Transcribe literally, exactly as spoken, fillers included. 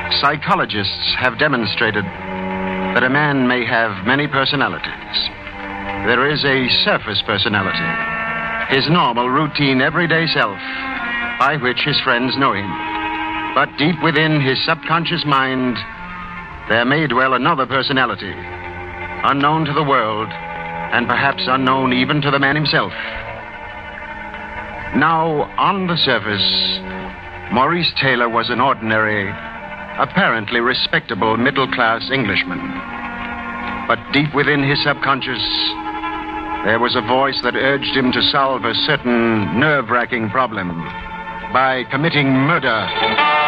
Psychologists have demonstrated that a man may have many personalities. There is a surface personality, his normal, routine, everyday self, by which his friends know him. But deep within his subconscious mind, there may dwell another personality, unknown to the world, and perhaps unknown even to the man himself. Now, on the surface, Maurice Taylor was an ordinary, apparently respectable middle-class Englishman. But deep within his subconscious, there was a voice that urged him to solve a certain nerve-wracking problem by committing murder.